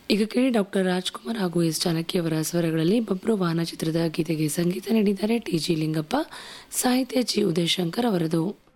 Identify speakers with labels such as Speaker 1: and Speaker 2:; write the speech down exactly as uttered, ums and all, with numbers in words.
Speaker 1: ಈಗ ಕೇಳಿ ಡಾಕ್ಟರ್ ರಾಜ್ಕುಮಾರ್ ಹಾಗೂ ಎಸ್ ಜಾನಕಿ ಅವರ ಸ್ವರಗಳಲ್ಲಿ ಬಬ್ರು ವಾಹನ ಚಿತ್ರದ ಗೀತೆಗೆ ಸಂಗೀತ ನೀಡಿದ್ದಾರೆ ಟಿ ಜಿ ಲಿಂಗಪ್ಪ, ಸಾಹಿತ್ಯ ಜಿ ಉದಯಶಂಕರ್ ಅವರದು.